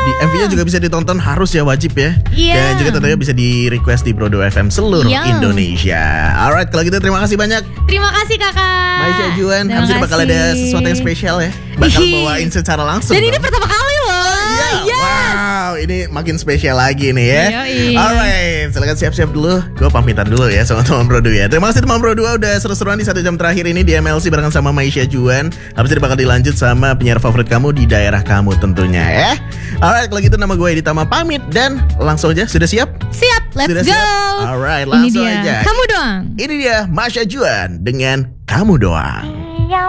MV-nya juga bisa ditonton, harus ya, wajib ya. Dan juga tentunya bisa di request di Bro 2 FM seluruh Indonesia. Alright, kalau gitu terima kasih banyak. Terima kasih kakak Maisha Juan, habis ini bakal ada sesuatu yang spesial ya. Bakal bawain secara langsung. Dan ini pertama kali loh. Wow, ini makin spesial lagi nih ya. Alright, silakan siap-siap dulu. Gue pamitan dulu ya sama teman Bro 2 ya. Terima kasih teman Bro 2 udah seru-seruan di 1 jam terakhir ini di MLC barengan sama Maisha Juan. Habis ini bakal dilanjut sama penyiar favorit kamu di daerah kamu tentunya ya. Alright, kalau gitu nama gue Editama pamit dan langsung aja. Sudah siap? Siap, let's sudah go. Siap? Alright, langsung aja. Kamu doang. Ini dia Maisha Juan dengan Kamu Doang.